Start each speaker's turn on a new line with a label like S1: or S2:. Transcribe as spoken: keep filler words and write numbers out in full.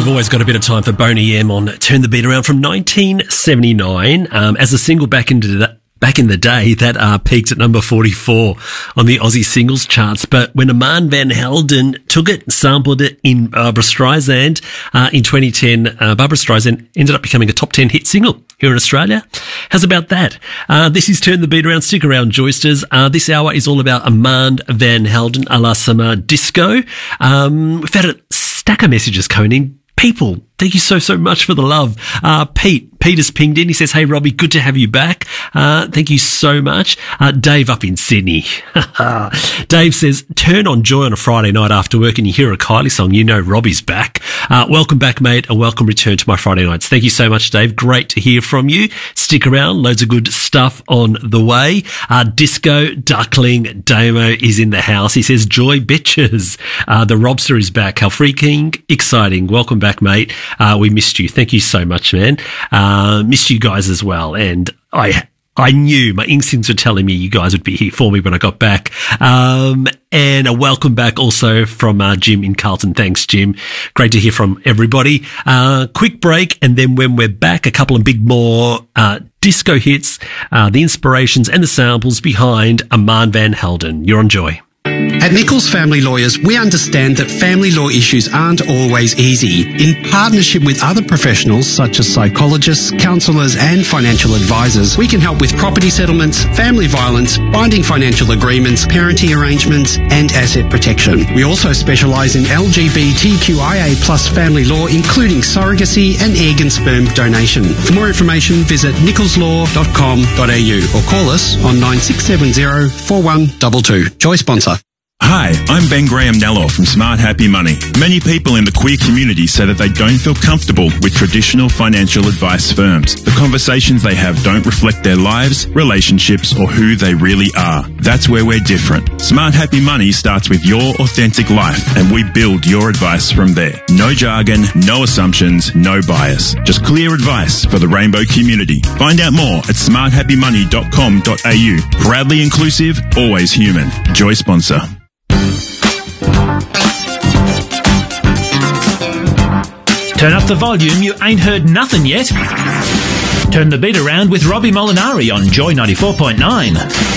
S1: We've always got a bit of time for Boney M on Turn the Beat Around from nineteen seventy-nine. Um, as a single back into the, back in the day, that uh, peaked at number forty-four on the Aussie singles charts. But when Armand Van Helden took it, sampled it in Barbra Streisand uh, in twenty ten, uh, Barbra Streisand ended up becoming a top ten hit single here in Australia. How's about that? Uh, this is Turn the Beat Around. Stick around, Joysters. Uh, this hour is all about Armand Van Helden, a la Summer Disco. Um, we've had a stack of messages coming in. People, thank you so, so much for the love. Uh, Pete, Peter's pinged in. He says, hey, Robbie, good to have you back. Uh, thank you so much. Uh, Dave up in Sydney. Dave says, turn on Joy on a Friday night after work and you hear a Kylie song, you know Robbie's back. Uh, welcome back, mate, and welcome return to my Friday nights. Thank you so much, Dave. Great to hear from you. Stick around. Loads of good stuff on the way. Uh, Disco Duckling Damo is in the house. He says, Joy bitches. Uh, the Robster is back. How freaking exciting. Welcome back, mate. Uh, we missed you. Thank you so much, man. Uh, missed you guys as well. And I, I knew my instincts were telling me you guys would be here for me when I got back. Um, and a welcome back also from uh, Jim in Carlton. Thanks, Jim. Great to hear from everybody. Uh, quick break. And then when we're back, a couple of big more, uh, disco hits, uh, the inspirations and the samples behind Armand Van Helden. You're on Joy.
S2: At Nichols Family Lawyers, we understand that family law issues aren't always easy. In partnership with other professionals such as psychologists, counsellors and financial advisors, we can help with property settlements, family violence, binding financial agreements, parenting arrangements and asset protection. We also specialise in L G B T Q I A plus family law, including surrogacy and egg and sperm donation. For more information, visit nichols law dot com dot a u or call us on nine six seven zero four one two two. Joy sponsor.
S3: Hi, I'm Ben Graham Nello from Smart Happy Money. Many people in the queer community say that they don't feel comfortable with traditional financial advice firms. The conversations they have don't reflect their lives, relationships, or who they really are. That's where we're different. Smart Happy Money starts with your authentic life, and we build your advice from there. No jargon, no assumptions, no bias. Just clear advice for the rainbow community. Find out more at smart happy money dot com dot a u. Proudly inclusive, always human. Joy sponsor.
S4: Turn up the volume, you ain't heard nothing yet. Turn the beat around with Robbie Molinari on Joy ninety-four point nine.